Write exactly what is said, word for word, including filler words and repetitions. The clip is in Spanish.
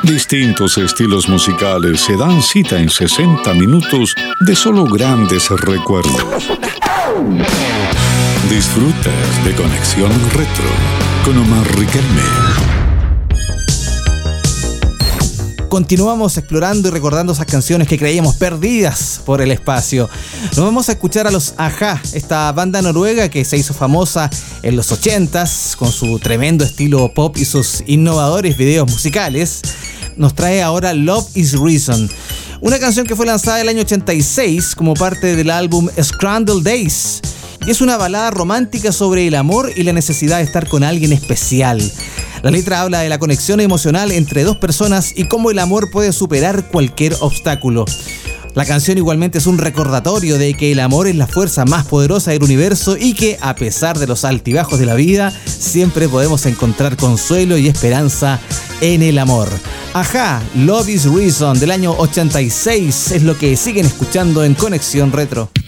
Distintos estilos musicales se dan cita en sesenta minutos de solo grandes recuerdos. Disfrutas de Conexión Retro con Omar Riquelme. Continuamos explorando y recordando esas canciones que creíamos perdidas por el espacio. Nos vamos a escuchar a los A-ha, esta banda noruega que se hizo famosa en los ochentas con su tremendo estilo pop y sus innovadores videos musicales. Nos trae ahora Love is Reason, una canción que fue lanzada el año ochenta y seis como parte del álbum Scrambled Days. Y es una balada romántica sobre el amor y la necesidad de estar con alguien especial. La letra habla de la conexión emocional entre dos personas y cómo el amor puede superar cualquier obstáculo. La canción igualmente es un recordatorio de que el amor es la fuerza más poderosa del universo y que, a pesar de los altibajos de la vida, siempre podemos encontrar consuelo y esperanza en el amor. A-ha, Love is Reason del año ochenta y seis es lo que siguen escuchando en Conexión Retro.